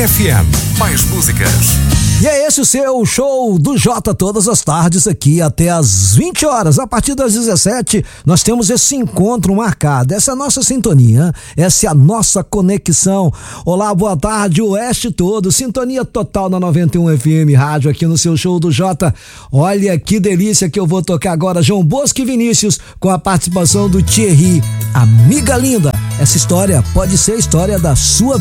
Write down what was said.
FM. Mais músicas. E é esse o seu show do Jota todas as tardes aqui até às 20 horas. A partir das 17 nós temos esse encontro marcado. Essa é a nossa sintonia, essa é a nossa conexão. Olá, boa tarde, Oeste todo. Sintonia total na 91 FM Rádio aqui no seu show do Jota. Olha que delícia que eu vou tocar agora. João Bosco e Vinícius com a participação do Thierry. Amiga linda, essa história pode ser a história da sua